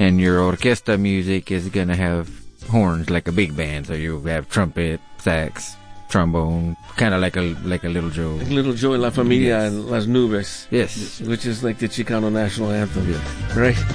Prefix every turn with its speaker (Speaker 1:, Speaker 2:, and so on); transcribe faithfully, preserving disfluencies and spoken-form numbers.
Speaker 1: And your orquesta music is gonna have horns like a big band, so you have trumpet, sax, trombone, kind of like a like a Little Joe.
Speaker 2: Like Little Joe y La Familia
Speaker 1: Yes.
Speaker 2: and Las Nubes.
Speaker 1: Yes.
Speaker 2: Which is like the Chicano national anthem.
Speaker 1: Yes.
Speaker 2: Right?